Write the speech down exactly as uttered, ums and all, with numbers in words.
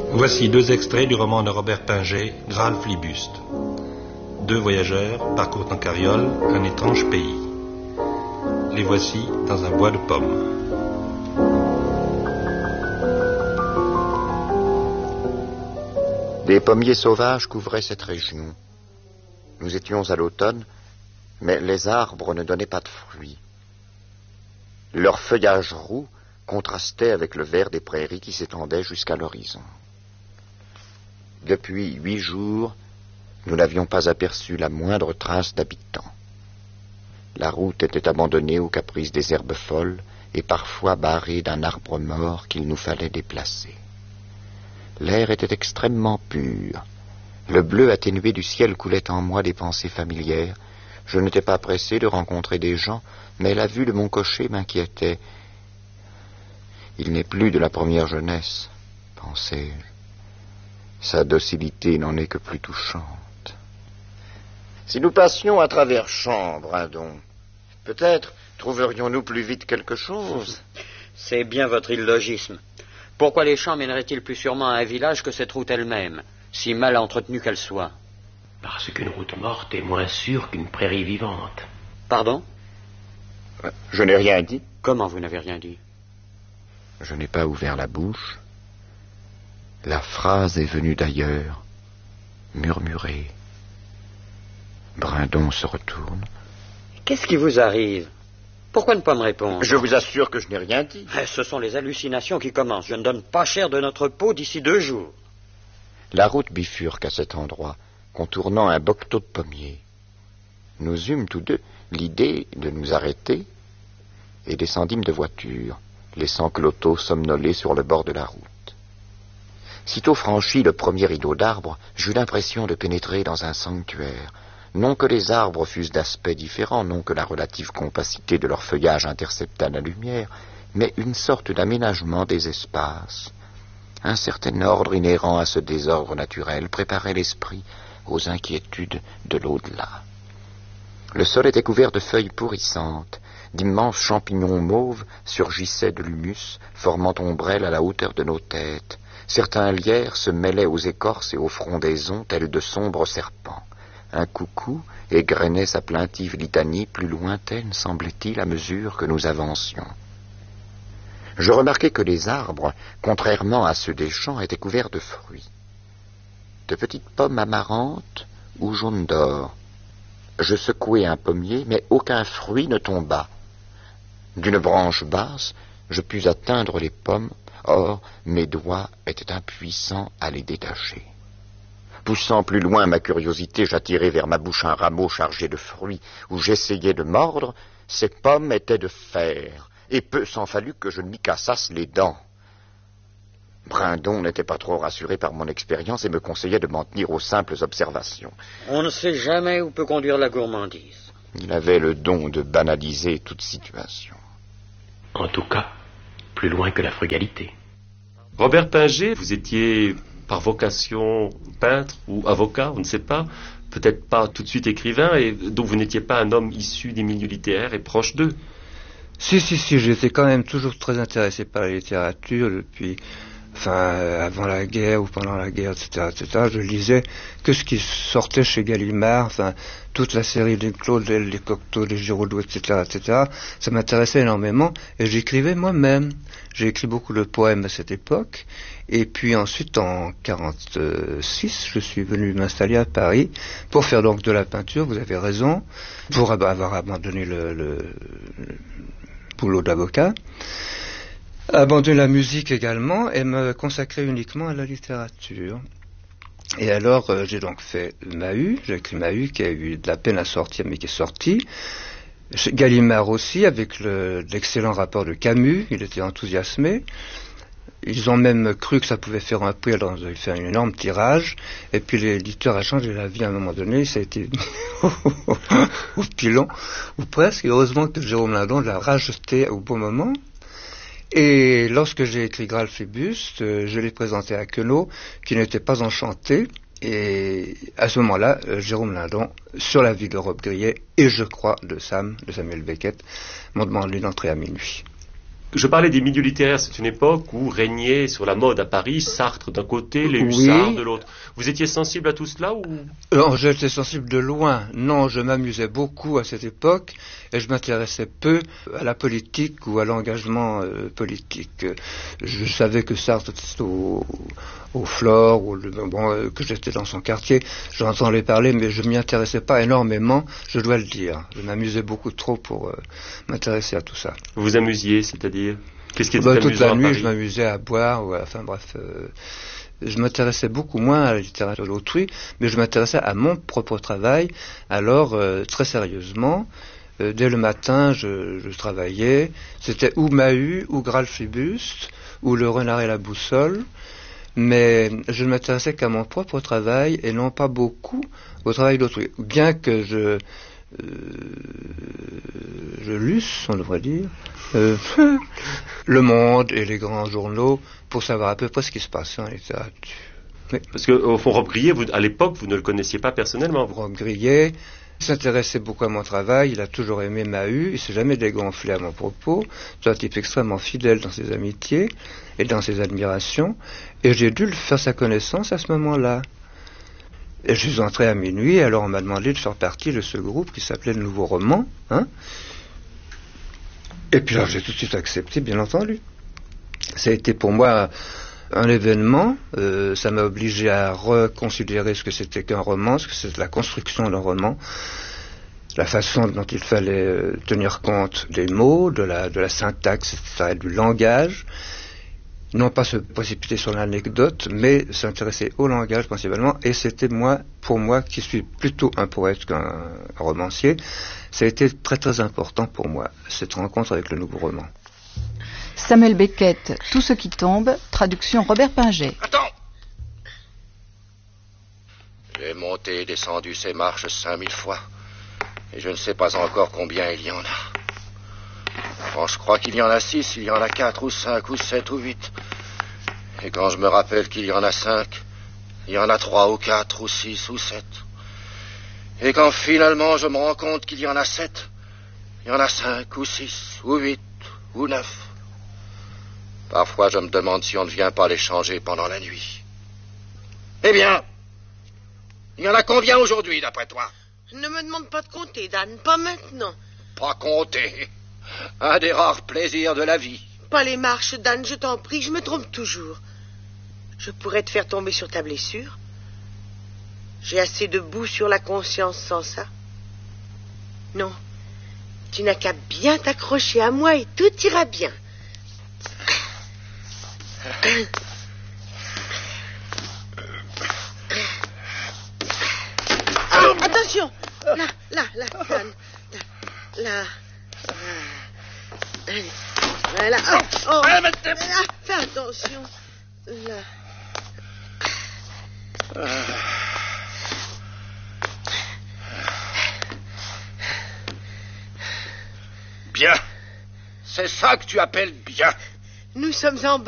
Voici deux extraits du roman de Robert Pinget, Graal Flibuste. Deux voyageurs parcourent en carriole un étrange pays. Les voici dans un bois de pommes. Des pommiers sauvages couvraient cette région. Nous étions à l'automne, mais les arbres ne donnaient pas de fruits. Leur feuillage roux contrastait avec le vert des prairies qui s'étendaient jusqu'à l'horizon. Depuis huit jours, nous n'avions pas aperçu la moindre trace d'habitants. La route était abandonnée aux caprices des herbes folles et parfois barrée d'un arbre mort qu'il nous fallait déplacer. L'air était extrêmement pur. Le bleu atténué du ciel coulait en moi des pensées familières. Je n'étais pas pressé de rencontrer des gens, mais la vue de mon cocher m'inquiétait. Il n'est plus de la première jeunesse, pensai-je. Sa docilité n'en est que plus touchante. Si nous passions à travers champs, Brindon, peut-être trouverions-nous plus vite quelque chose. C'est bien votre illogisme. Pourquoi les champs mèneraient-ils plus sûrement à un village que cette route elle-même, si mal entretenue qu'elle soit? Parce qu'une route morte est moins sûre qu'une prairie vivante. Pardon? Je n'ai rien dit. Comment vous n'avez rien dit? Je n'ai pas ouvert la bouche. La phrase est venue d'ailleurs, murmurée. Brindon se retourne. Qu'est-ce qui vous arrive? Pourquoi ne pas me répondre? Je vous assure que je n'ai rien dit. Ce sont les hallucinations qui commencent. Je ne donne pas cher de notre peau d'ici deux jours. La route bifurque à cet endroit, contournant un bocteau de pommiers. Nous eûmes tous deux l'idée de nous arrêter et descendîmes de voiture, laissant Cloto somnoler sur le bord de la route. Sitôt franchi le premier rideau d'arbres, j'eus l'impression de pénétrer dans un sanctuaire. Non que les arbres fussent d'aspect différent, non que la relative compacité de leur feuillage interceptât la lumière, mais une sorte d'aménagement des espaces. Un certain ordre inhérent à ce désordre naturel préparait l'esprit aux inquiétudes de l'au-delà. Le sol était couvert de feuilles pourrissantes. D'immenses champignons mauves surgissaient de l'humus, formant ombrelle à la hauteur de nos têtes. Certains lierres se mêlaient aux écorces et aux frondaisons tels de sombres serpents. Un coucou égrenait sa plaintive litanie, plus lointaine semblait-il à mesure que nous avancions. Je remarquai que les arbres, contrairement à ceux des champs, étaient couverts de fruits. De petites pommes amarantes ou jaunes d'or. Je secouai un pommier, mais aucun fruit ne tomba. D'une branche basse, je pus atteindre les pommes. Or, mes doigts étaient impuissants à les détacher. Poussant plus loin ma curiosité, j'attirai vers ma bouche un rameau chargé de fruits, où j'essayai de mordre. Ces pommes étaient de fer, et peu s'en fallut que je ne m'y cassasse les dents. Brindon n'était pas trop rassuré par mon expérience et me conseillait de m'en tenir aux simples observations. On ne sait jamais où peut conduire la gourmandise. Il avait le don de banaliser toute situation. En tout cas, plus loin que la frugalité. Robert Pinget, vous étiez par vocation peintre ou avocat, on ne sait pas, peut-être pas tout de suite écrivain, et donc vous n'étiez pas un homme issu des milieux littéraires et proche d'eux. Si, si, si, j'étais quand même toujours très intéressé par la littérature depuis, enfin, euh, avant la guerre ou pendant la guerre, et cetera, et cetera. Je lisais que ce qui sortait chez Gallimard, enfin, toute la série des Claudel, des Cocteau, des Giraudoux, et cetera, et cetera. Ça m'intéressait énormément et j'écrivais moi-même. J'ai écrit beaucoup de poèmes à cette époque. Et puis ensuite, en quarante-six, je suis venu m'installer à Paris pour faire donc de la peinture, vous avez raison, pour avoir abandonné le, le, le boulot d'avocat, abandonner la musique également et me consacrer uniquement à la littérature. Et alors, euh, j'ai donc fait Mahut, j'ai écrit Mahut qui a eu de la peine à sortir mais qui est sorti. Chez Gallimard aussi, avec le, l'excellent rapport de Camus, il était enthousiasmé. Ils ont même cru que ça pouvait faire un prix, alors ils ont fait un énorme tirage, et puis l'éditeur a changé la vie à un moment donné, ça a été au pilon, ou presque, et heureusement que Jérôme Lindon l'a racheté au bon moment. Et lorsque j'ai écrit Graal Flibuste, euh, je l'ai présenté à Queneau, qui n'était pas enchanté, et à ce moment-là, euh, Jérôme Lindon, sur la vie de Rob Grillet, et je crois de Sam, de Samuel Beckett, m'ont demandé d'entrer à minuit. Je parlais des milieux littéraires, c'est une époque où régnait sur la mode à Paris Sartre d'un côté, les Oui. hussards de l'autre. Vous étiez sensible à tout cela ou... Non, j'étais sensible de loin. Non, je m'amusais beaucoup à cette époque et je m'intéressais peu à la politique ou à l'engagement euh, politique. Je savais que Sartre était au, au Flore, ou le, bon, euh, que j'étais dans son quartier. J'entendais parler, mais je m'y intéressais pas énormément, je dois le dire. Je m'amusais beaucoup trop pour euh, m'intéresser à tout ça. Vous vous amusiez, c'est-à-dire qu'est-ce qui était bah, amusant toute la à nuit, Paris? je m'amusais à boire, ou à, enfin bref... Euh, je m'intéressais beaucoup moins à la littérature d'autrui, mais je m'intéressais à mon propre travail. Alors, euh, très sérieusement, euh, dès le matin, je, je travaillais. C'était ou Mahut, ou Gralflibuste, ou Le Renard et la Boussole. Mais je ne m'intéressais qu'à mon propre travail et non pas beaucoup au travail d'autrui. Bien que je... Euh, je lusse, on devrait dire, euh, Le Monde et les grands journaux pour savoir à peu près ce qui se passait en littérature. Mais, Parce qu'au fond, Rob Grillet, vous, à l'époque, vous ne le connaissiez pas personnellement. Vous. Rob Grillet s'intéressait beaucoup à mon travail, il a toujours aimé Mahut, il s'est jamais dégonflé à mon propos, c'est un type extrêmement fidèle dans ses amitiés et dans ses admirations, et j'ai dû faire sa connaissance à ce moment-là. Et je suis entré à minuit, alors on m'a demandé de faire partie de ce groupe qui s'appelait Le Nouveau Roman. Hein. Et puis alors j'ai tout de suite accepté, bien entendu. Ça a été pour moi un événement, euh, ça m'a obligé à reconsidérer ce que c'était qu'un roman, ce que c'était la construction d'un roman, la façon dont il fallait euh, tenir compte des mots, de la, de la syntaxe, et cetera, du langage. Non pas se précipiter sur l'anecdote, mais s'intéresser au langage principalement, et c'était moi, pour moi, qui suis plutôt un poète qu'un romancier, ça a été très très important pour moi, cette rencontre avec le nouveau roman. Samuel Beckett, Tout ce qui tombe, traduction Robert Pinget. Attends! J'ai monté et descendu ces marches cinq mille fois, et je ne sais pas encore combien il y en a. Quand je crois qu'il y en a six, il y en a quatre ou cinq ou sept ou huit. Et quand je me rappelle qu'il y en a cinq, il y en a trois ou quatre ou six ou sept. Et quand finalement je me rends compte qu'il y en a sept, il y en a cinq ou six ou huit ou neuf. Parfois je me demande si on ne vient pas les changer pendant la nuit. Eh bien, il y en a combien aujourd'hui d'après toi? Ne me demande pas de compter, Dan, pas maintenant. Pas compter. Un des rares plaisirs de la vie. Pas les marches, Dan, je t'en prie, je me trompe toujours. Je pourrais te faire tomber sur ta blessure. J'ai assez de boue sur la conscience sans ça. Non, tu n'as qu'à bien t'accrocher à moi et tout ira bien. Ah, attention! Là, là, là, Dan. Là, là. Allez, voilà. Oh, oh. Ah, fais attention. Là. Bien. C'est ça que tu appelles bien. Nous sommes en bas.